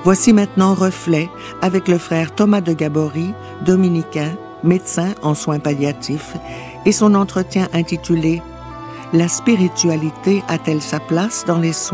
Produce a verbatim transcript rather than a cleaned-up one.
Voici maintenant Reflet avec le frère Thomas de Gabory, dominicain, médecin en soins palliatifs, et son entretien intitulé « La spiritualité a-t-elle sa place dans les soins ?»